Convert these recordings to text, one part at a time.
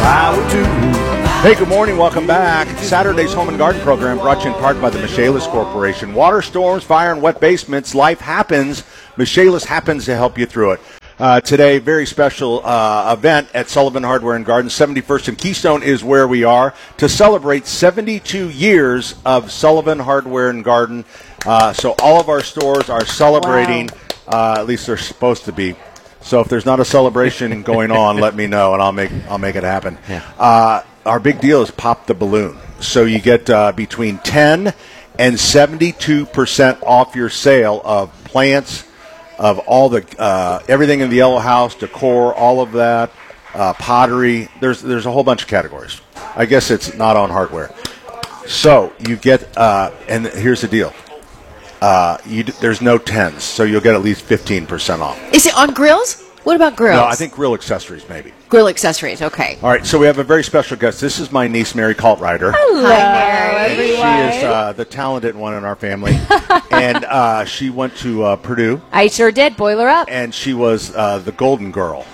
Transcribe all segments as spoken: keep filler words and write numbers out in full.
How do? Hey, good morning. Welcome back. Saturday's Home and Garden program brought to you in part by the Michaelis Corporation. Water storms, fire, and wet basements. Life happens. Michaelis happens to help you through it. Uh, today, very special uh, event at Sullivan Hardware and Garden. seventy-first and Keystone is where we are to celebrate seventy-two years of Sullivan Hardware and Garden. Uh, so all of our stores are celebrating. Wow. Uh, at least they're supposed to be. So if there's not a celebration going on, let me know, and I'll make I'll make it happen. Yeah. Uh, our big deal is Pop the Balloon. So you get uh, between ten and seventy-two percent off your sale of plants, of all the uh, everything in the yellow house, decor, all of that, uh, pottery. There's there's a whole bunch of categories. I guess it's not on hardware. So you get, uh, and here's the deal. Uh, you, there's no tens, so you'll get at least fifteen percent off. Is it on grills? What about grills? No, I think grill accessories, maybe. Grill accessories, okay. All right, so we have a very special guest. This is my niece, Mary Kaltrider. Hello, Hi, Mary. everyone. She is uh, the talented one in our family. And uh, she went to uh, Purdue. I sure did. Boiler up. And she was uh, the golden girl.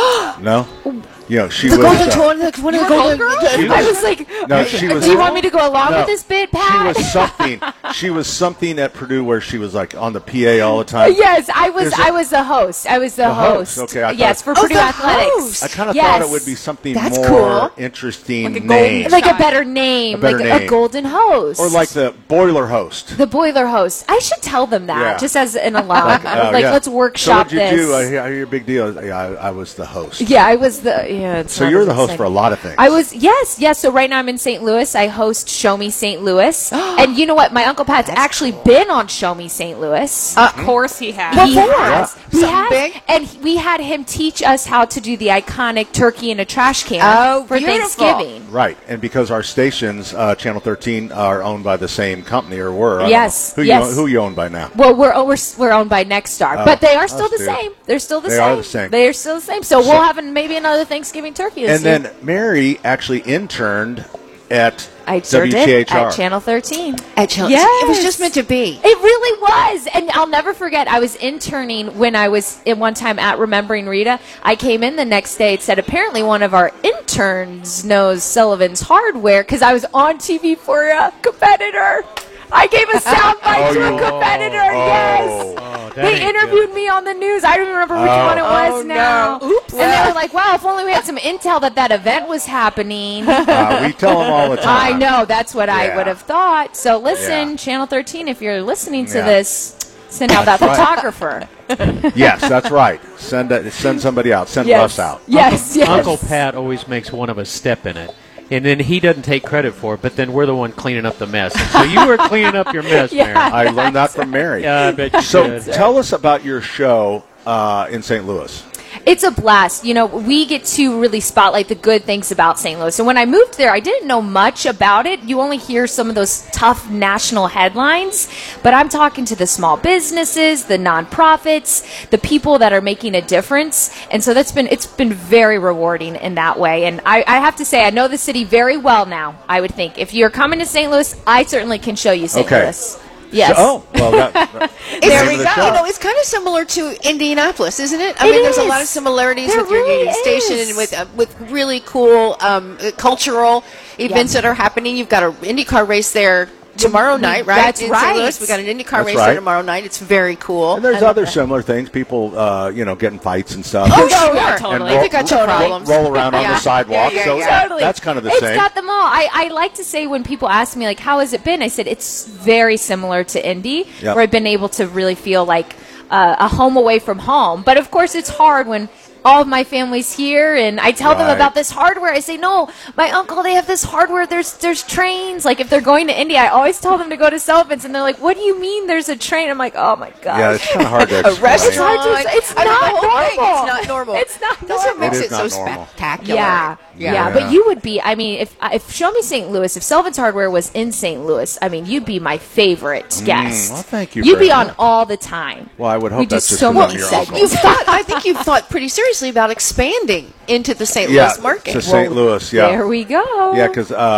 No? You know, she The was... golden uh, one, the, one of the golden girls? She I was- was like, No, she was... do you want me to go along No. with this bit, She Pat? was something. She was something at Purdue where she was like on the P A all the time. Yes, I was. There's a- I was the host. I was the, The host, host. okay, I yes, thought- for Oh, Purdue the Athletics. host. I kind of Yes. thought it would be something That's more cool. interesting Like a name. golden, like a better name, A better like name. a golden host, Or like the boiler host. the boiler host. I should tell them that Yeah. just as an alum. Like, Like, uh, yeah. let's workshop so what'd you this. do? I hear, I hear your big deal. Yeah, I, I was the host. Yeah, I was the. Yeah, it's So not you're as the host for a exciting. lot of things. I was, yes, yes. So right now I'm in Saint Louis. I host Show Me Saint Louis. And you know what? My Uncle Pat's actually been on Show Me Saint Louis. Of course he has. He Before. has. He Something has. big? And he- we had him teach us how to do the iconic turkey in a trash can Oh, for beautiful. Thanksgiving. Right, and because our stations, uh, Channel thirteen, are owned by the same company, or were. I don't Yes, know. Who yes. You, own- who you own by now? Well, we're, oh, we're we're owned by Nexstar, Oh, but they are still the us too. same. They're still the They same. are the same. They are still the same. So, So- we'll have an, maybe another Thanksgiving turkey this And year. then Mary actually interned at I sure W T H did R. at Channel thirteen. At Chelsea. Yes. It was just meant to be. It really was. And I'll never forget, I was interning when I was in one time at Remembering Rita. I came in the next day. It said, apparently one of our interns knows Sullivan's Hardware because I was on T V for a competitor. I gave a soundbite Oh, to you- a competitor. Oh. yes. Oh, that They ain't interviewed good. me on the news. I don't even remember which Oh. one it was Oh, now. no. Oops. And they were like, wow, if only we had some intel that that event was happening. Uh, we tell them all the time. I know. That's what I Yeah. would have thought. So listen, Yeah. Channel thirteen, if you're listening to Yeah. this, send out that That's right. photographer. Yes, that's right. Send a, send somebody out. Send yes. us out. Yes, yes. Uncle Pat always makes one of us step in it. And then he doesn't take credit for it, but then we're the one cleaning up the mess. And so you were cleaning up your mess, Yeah. Mary. I learned that from Mary. Yeah, I bet you So did. tell us about your show uh, in Saint Louis. It's a blast. You know, we get to really spotlight the good things about Saint Louis. And when I moved there, I didn't know much about it. You only hear some of those tough national headlines. But I'm talking to the small businesses, the nonprofits, the people that are making a difference. And so that's been it's been very rewarding in that way. And I, I have to say, I know the city very well now, I would think. If you're coming to Saint Louis, I certainly can show you Saint Okay. Louis. Yes. So, oh, well, that, that- It's, There you we go. know, it's kind of similar to Indianapolis, isn't it? I It mean, there's a is. lot of similarities There with your really Union Station is. and with uh, with really cool um, uh, cultural events that are happening. You've got an IndyCar race there tomorrow night, right? That's in right. Saint Louis, we got an IndyCar That's race right. there tomorrow night. It's very cool. and there's I love other that. similar things. People, uh, you know, getting fights and stuff. Oh, Oh, sure. yeah, and totally. They got your roll, problems. roll around on Yeah. the sidewalk. Yeah, yeah, so yeah. Totally. that's kind of the It's same. got them all. I, I like to say when people ask me, like, how has it been? I said, it's very similar to Indy, Yep. where I've been able to really feel like uh, a home away from home. But, of course, it's hard when all of my family's here, and I tell them Right. about this hardware. I say, no, my uncle, they have this hardware. There's there's trains. Like, if they're going to India, I always tell them to go to Sullivan's, and they're like, what do you mean there's a train? I'm like, oh, my gosh. yeah, it's kind of hard to A explain. It's hard to restaurant. say. It's I mean, not the whole thing, normal. It's not normal. It's not That's what normal. makes It it, is so not normal. spectacular. Yeah. Yeah, Yeah. but you would be. I mean, if if Show Me Saint Louis, if Sullivan's Hardware was in Saint Louis, I mean, you'd be my favorite guest. well, thank you You'd very be on much. all the time. Well, I would hope We do that's just so because many I'm your segments. uncle. You've thought. I think you've thought pretty seriously about expanding into the Saint Yeah, Louis market. to Saint Louis, yeah. There we go. Yeah, because uh,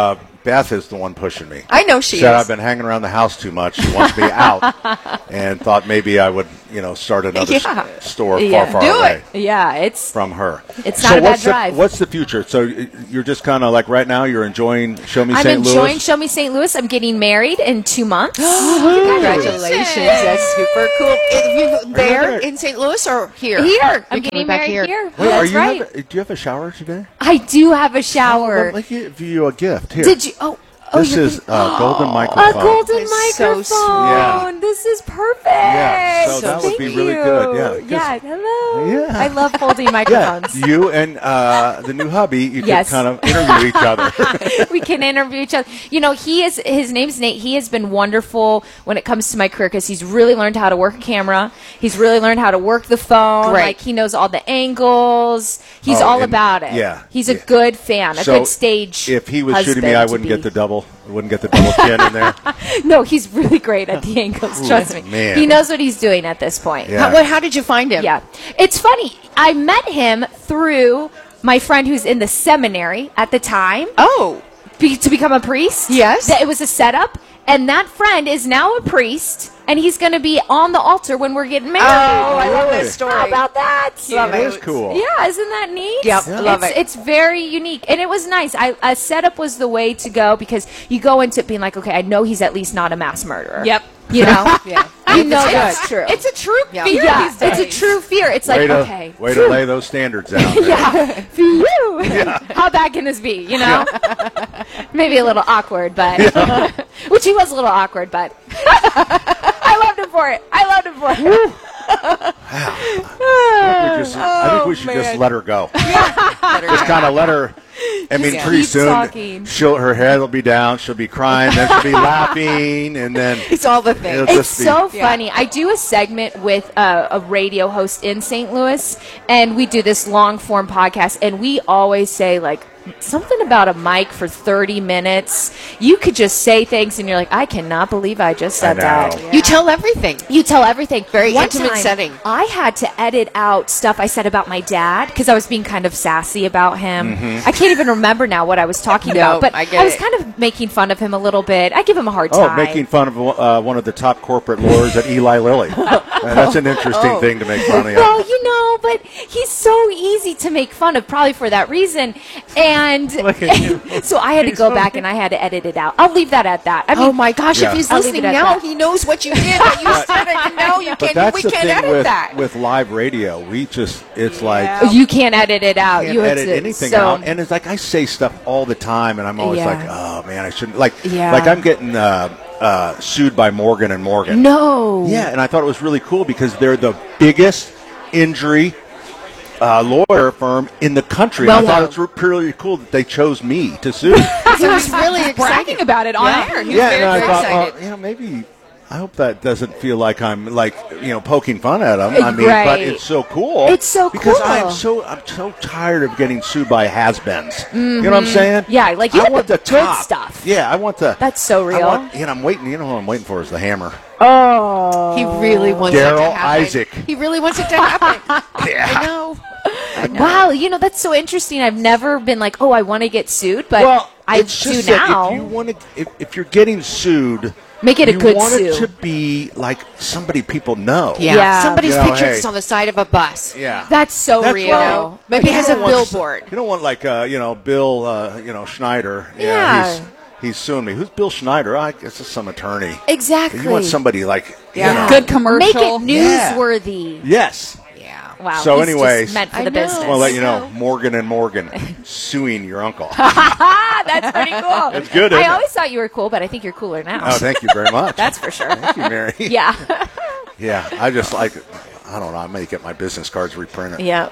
Beth is the one pushing me. I know she Said is. I've been hanging around the house too much. She wants me out, and thought maybe I would, you know, start another Yeah. s- store Yeah. far, far Do away it. Yeah, it's from her. It's so not a bad what's drive. The, what's the future? So y- you're just kind of like right now. You're enjoying Show Me I'm Saint enjoying Louis. Show Me Saint Louis. I'm getting married in two months. Congratulations. That's super cool. If you there gonna- in Saint Louis or here? Here, You're I'm coming getting back married here. here. Wait, That's are you right. have a, do you have a shower today? I do have a shower. Let me give you a gift here. Did you? Oh, oh, This you're is a golden a microphone. golden It's so microphone. sweet. Yeah. This is perfect. Yeah, so that would Thank be really you. good, yeah, 'cause- Yeah. Hello. Yeah. I love holding Yeah, microphones. you and uh, the new hubby, you Yes. can kind of interview each other. We can interview each other. You know, he is. His name's Nate. He has been wonderful when it comes to my career because he's really learned how to work a camera. He's really learned how to work the phone. Great. Like he knows all the angles. He's Oh, all and- about it. yeah, He's a yeah. good fan. A So good stage. If he was shooting me, husband I to wouldn't be. get the double. I wouldn't get the double chin in there. No, he's really great at the angles. Trust me. man. He knows what he's doing at this point. Yeah. How, what, how did you find him? Yeah. It's funny. I met him through my friend who's in the seminary at the time Oh. be, to become a priest. Yes. That it was a setup. And that friend is now a priest, and he's going to be on the altar when we're getting married. Oh, I love Really? that story. How about that? Love It it. is cool. Yeah, isn't that neat? Yep, I love it's, it. It's very unique, and it was nice. I, a setup was the way to go because you go into it being like, okay, I know he's at least not a mass murderer. Yep. You know, Yeah. you know It's that's good. true. It's a true yeah, fear yeah, these it's a days. true fear. It's like way to, okay, way to lay those standards down. there. yeah, phew. How bad can this be? You know, maybe a little awkward, but which he was a little awkward, but I loved him for it. I loved him for it. I think we, just, I think we should just man. let her go. Just kind of let her. I mean, Just pretty keep soon, talking. she'll her head will be down. She'll be crying. Then she'll be laughing, and then It's all the things. It'll It's just be- so Yeah. funny. I do a segment with uh, a radio host in Saint Louis, and we do this long form podcast, and we always say, like, something about a mic for thirty minutes. You could just say things, and you're like, I cannot believe I just said know. that. You tell everything. You tell everything. Very One intimate time, setting. I had to edit out stuff I said about my dad because I was being kind of sassy about him. I can't even remember now what I was talking No, about, but I get was it. kind of making fun of him a little bit. I give him a hard oh, time. making fun of uh, one of the top corporate lawyers at Eli Lilly. Uh, that's an interesting Oh. thing to make fun of. Well, you know, but he's so easy to make fun of, probably for that reason. And Look at you. so I had to He's go so back and I had to edit it out. I'll leave that at that. I mean, Oh my gosh! Yeah. If he's I'll leave listening it at now, that. he knows what you did. But you said it, and now you But can't. that's We the can't thing edit with, that. with live radio. We just, it's like, Yeah. you can't edit it out. can't you have edit to, anything so, out. And it's like I say stuff all the time, and I'm always Yeah. like, oh man, I shouldn't. Like, Yeah. like I'm getting uh, uh, sued by Morgan and Morgan. No. Yeah, and I thought it was really cool because they're the biggest injury uh, lawyer firm in the country. Well and I thought known. it was re- really cool that they chose me to sue. He was really excited bragging about it on Yeah. air. He was yeah, very, and I very thought, excited. well, you know, maybe. I hope that doesn't feel like I'm like you know poking fun at them. I mean, Right. but it's so cool. It's so because cool. I'm so I'm so tired of getting sued by has-beens. You know what I'm saying? Mm-hmm. Yeah, like, you I want want the the good top stuff. Yeah, I want the. That's so I real. want, you know, I'm waiting. You know what I'm waiting for is the hammer. Oh. He really wants it to Daryl happen. Isaac. He really wants it to happen. Yeah. I know. I know. Wow, you know, that's so interesting. I've never been like, oh, I want to get sued, but Well, I it's do just that now. if you want to, if, if you're getting sued, Make it a you good want it sue. to be like somebody people know. Yeah. Yeah. Somebody's You know, picture hey. is on the side of a bus. Yeah. That's so That's real. right. Maybe it has You a don't want- billboard. You don't want like uh, you know Bill uh, you know Schneider. Yeah. He's he's suing me. Who's Bill Schneider? I guess it's some attorney. Exactly. You want somebody like Yeah. you know. Good commercial. Make it Yeah. newsworthy. Yes. Yeah. Wow. So he's just anyways, meant for I the know. business. I want to let you know Morgan and Morgan suing your uncle. Ah, that's pretty cool. That's good, isn't I it? always thought you were cool, but I think you're cooler now. Oh, thank you very much. That's for sure. Thank you, Mary. Yeah. Yeah, I just like, I don't know, I may get my business cards reprinted. Yeah.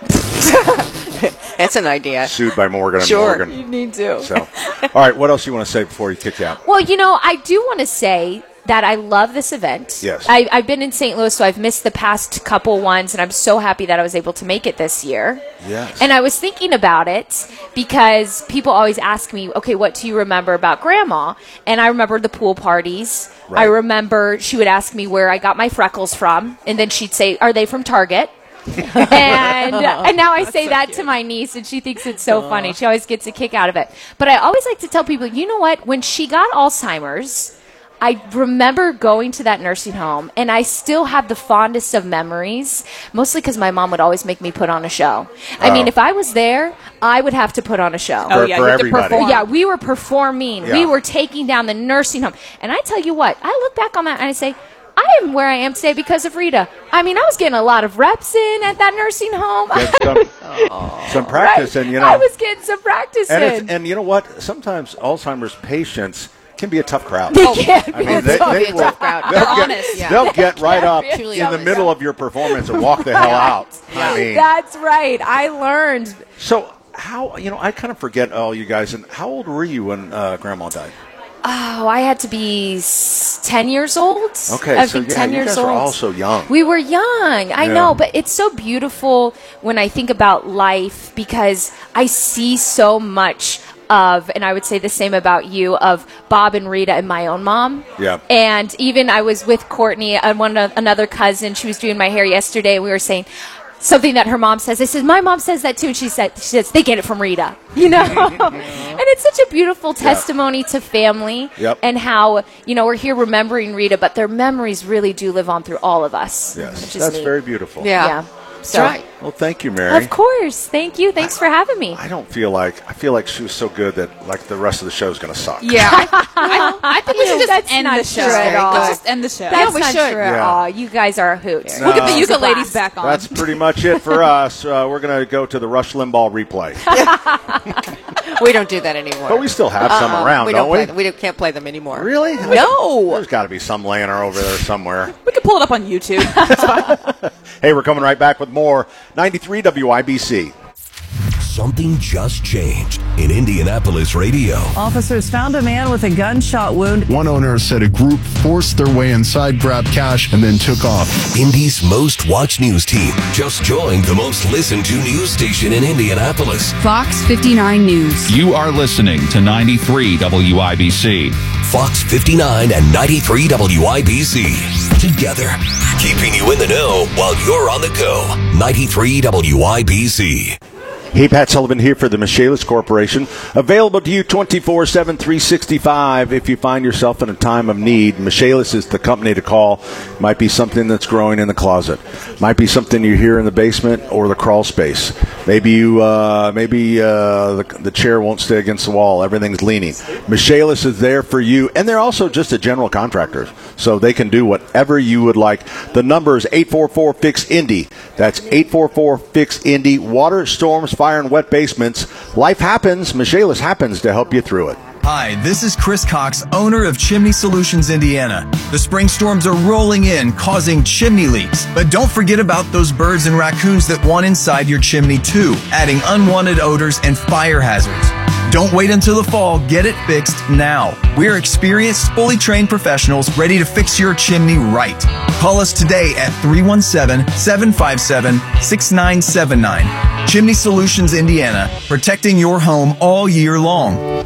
That's an idea. Sued by Morgan and Sure. Morgan. You need to. So, all right, what else you want to say before you kick you out? Well, you know, I do want to say that I love this event. Yes. I, I've been in Saint Louis, so I've missed the past couple ones, and I'm so happy that I was able to make it this year. Yes. And I was thinking about it because people always ask me, okay, what do you remember about Grandma? And I remember the pool parties. Right. I remember she would ask me where I got my freckles from, and then she'd say, are they from Target? and uh, and now I say that to my niece, and she thinks it's so funny. She always gets a kick out of it. But I always like to tell people, you know what? When she got Alzheimer's, I remember going to that nursing home, and I still have the fondest of memories, mostly because my mom would always make me put on a show. I Oh. mean, if I was there, I would have to put on a show. Oh, For- yeah, for you have to everybody. perform. Yeah, we were performing. Yeah. We were taking down the nursing home. And I tell you what, I look back on that and I say, I am where I am today because of Rita. I mean, I was getting a lot of reps in at that nursing home. Get some, some practice, Right? and you know, I was getting some practice and, in. it's, and you know what? Sometimes Alzheimer's patients can be a tough crowd. They can I be mean, a they, tough they be a will, tough crowd. They'll They're get, honest, yeah. They'll get right up Truly in the honest. middle of your performance and walk the hell out. I mean, That's right. I learned. so how you know? I kind of forget all you guys. And how old were you when uh, Grandma died? Oh, I had to be s- ten years old. Okay, I so think yeah, ten you years guys old. were all so young. We were young. I Yeah. know, but it's so beautiful when I think about life because I see so much of, and I would say the same about you, of Bob and Rita and my own mom. Yeah. And even I was with Courtney, and one another cousin. She was doing my hair yesterday. And we were saying something that her mom says. I said, my mom says that too. And she said, she says, they get it from Rita, you know? And it's such a beautiful testimony to family Yep. and how, you know, we're here remembering Rita, but their memories really do live on through all of us. Yes, which is that's neat. very beautiful. Yeah. Yeah. That's So, right. Well, thank you, Mary. of course. Thank you. Thanks for having me. I don't feel like I feel like she was so good that like the rest of the show is going to suck. Yeah. I, I, I think we should just That's end not the show. true at all. Let's just end the show. That's yeah, we not should. true at Yeah. all. You guys are a hoot. No. We'll get the Uh, ukuleles back on. That's pretty much it for us. Uh, we're going to go to the Rush Limbaugh replay, we don't do that anymore. but we still have some Uh-uh. around, we don't, don't we? play them. We don't, can't play them anymore. Really? No. There's got to be some laying over there somewhere. We could pull it up on YouTube. Hey, we're coming right back with more ninety-three W I B C. Something just changed in Indianapolis radio. Officers found a man with a gunshot wound. One owner said a group forced their way inside, grabbed cash, and then took off. Indy's most watched news team just joined the most listened to news station in Indianapolis. Fox fifty-nine News. You are listening to ninety-three W I B C. Fox fifty-nine and ninety-three W I B C. Together, keeping you in the know while you're on the go. ninety-three W I B C. Hey, Pat Sullivan here for the Michaelis Corporation. Available to you twenty-four seven, three sixty-five if you find yourself in a time of need. Michaelis is the company to call. Might be something that's growing in the closet. Might be something you hear in the basement or the crawl space. Maybe you, uh, maybe uh, the, the chair won't stay against the wall. Everything's leaning. Michaelis is there for you, and they're also just a general contractor, so they can do whatever you would like. The number is eight four four, F I X, Indy. That's eight four four, F I X, Indy. Water, storms, fire, and wet basements. Life happens. Michaelis happens to help you through it. Hi, this is Chris Cox, owner of Chimney Solutions Indiana. The spring storms are rolling in, causing chimney leaks. But don't forget about those birds and raccoons that want inside your chimney too, adding unwanted odors and fire hazards. Don't wait until the fall. Get it fixed now. We're experienced, fully trained professionals ready to fix your chimney right. Call us today at three one seven, seven five seven, six nine seven nine. Chimney Solutions Indiana, protecting your home all year long.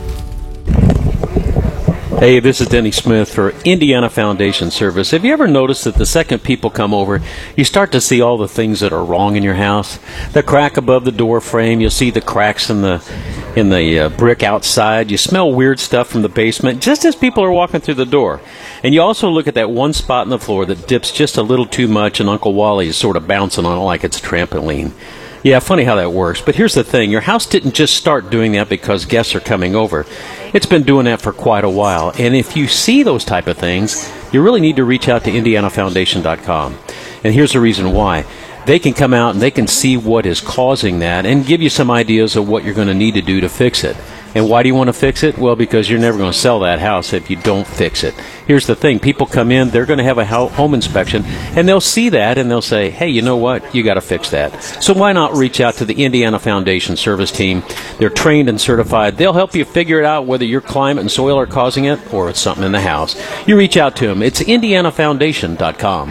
Hey, this is Denny Smith for Indiana Foundation Service. Have you ever noticed that the second people come over, you start to see all the things that are wrong in your house? The crack above the door frame, you'll see the cracks in the in the uh, brick outside. You smell weird stuff from the basement just as people are walking through the door. And you also look at that one spot in the floor that dips just a little too much, and Uncle Wally is sort of bouncing on it like it's a trampoline. Yeah, funny how that works. But here's the thing. Your house didn't just start doing that because guests are coming over. It's been doing that for quite a while. And if you see those type of things, you really need to reach out to indiana foundation dot com. And here's the reason why. They can come out and they can see what is causing that and give you some ideas of what you're going to need to do to fix it. And why do you want to fix it? Well, because you're never going to sell that house if you don't fix it. Here's the thing. People come in, they're going to have a home inspection, and they'll see that, and they'll say, hey, you know what? You got to fix that. So why not reach out to the Indiana Foundation Service Team? They're trained and certified. They'll help you figure it out whether your climate and soil are causing it or it's something in the house. You reach out to them. It's indiana foundation dot com.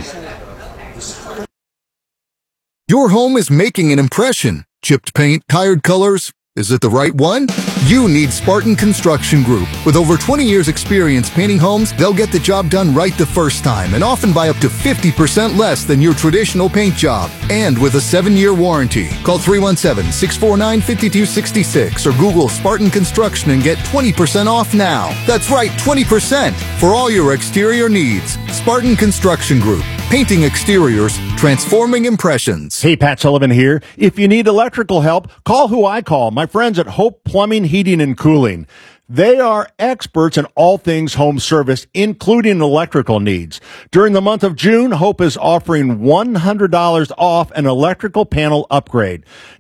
Your home is making an impression. Chipped paint, tired colors. Is it the right one? You need Spartan Construction Group. With over twenty years experience painting homes, they'll get the job done right the first time and often by up to fifty percent less than your traditional paint job. And with a seven-year warranty. Call three one seven, six four nine, five two six six or Google Spartan Construction and get twenty percent off now. That's right, twenty percent for all your exterior needs. Spartan Construction Group. Painting exteriors, transforming impressions. Hey, Pat Sullivan here. If you need electrical help, call who I call, my friends at Hope Plumbing, Heating, and Cooling. They are experts in all things home service, including electrical needs. During the month of June, Hope is offering one hundred dollars off an electrical panel upgrade.